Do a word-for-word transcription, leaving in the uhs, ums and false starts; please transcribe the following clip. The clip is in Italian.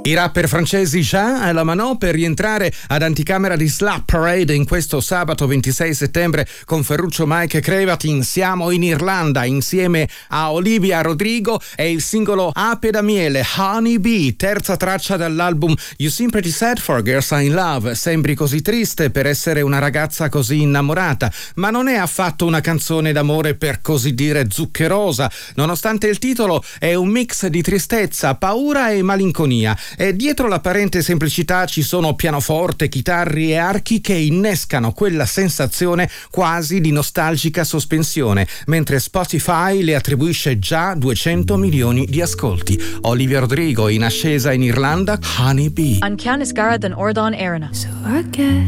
I rapper francesi Jean e La Manò per rientrare ad anticamera di Slap Parade in questo sabato ventisei settembre con Ferruccio, Mike e Crevatin. Siamo in Irlanda insieme a Olivia Rodrigo e il singolo Ape da miele, Honey Bee, terza traccia dall'album You Seem Pretty Sad for a Girl in Love. Sembri così triste per essere una ragazza così innamorata, ma non è affatto una canzone d'amore per così dire zuccherosa, nonostante il titolo è un mix di tristezza, paura e malinconia. E dietro l'apparente semplicità ci sono pianoforte, chitarri e archi che innescano quella sensazione quasi di nostalgica sospensione, mentre Spotify le attribuisce già duecento milioni di ascolti. Olivia Rodrigo in ascesa in Irlanda, Honey Bee. An Ceannis Garad an Ordán Éireanna. So I guess